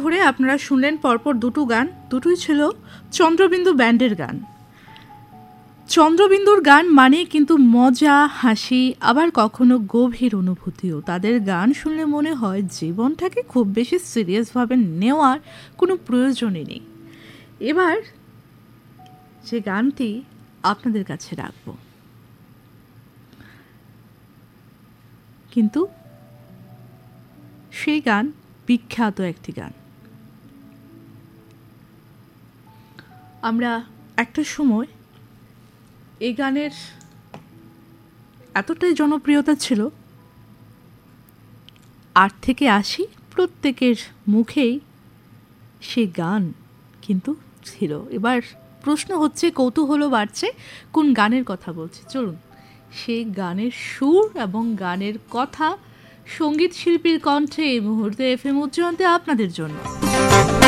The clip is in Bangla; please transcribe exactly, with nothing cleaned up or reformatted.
ধরে আপনারা শুনলেন পরপর দুটো গান, দুটোই ছিল চন্দ্রবিন্দু ব্যান্ডের গান। চন্দ্রবিন্দুর গান মানে কিন্তু মজা, হাসি, আবার কখনো গভীর অনুভূতিও। তাদের গান শুনলে মনে হয় জীবনটাকে খুব বেশি সিরিয়াসভাবে নেওয়ার কোনো প্রয়োজনই নেই। এবার যে গানটি আপনাদের কাছে রাখব, কিন্তু সেই গান বিখ্যাত একটি গান। আমরা একটা সময় এই গানের এতটাই জনপ্রিয়তা ছিল, আট থেকে আশি প্রত্যেকের মুখেই সেই গান কিন্তু ছিল। এবার প্রশ্ন হচ্ছে, কৌতূহলও বাড়ছে, কোন গানের কথা বলছি। চলুন সেই গানের সুর এবং গানের কথা সঙ্গীত শিল্পীর কণ্ঠে এই মুহূর্তে এফ এম উচ্চারণে আপনাদের জন্য।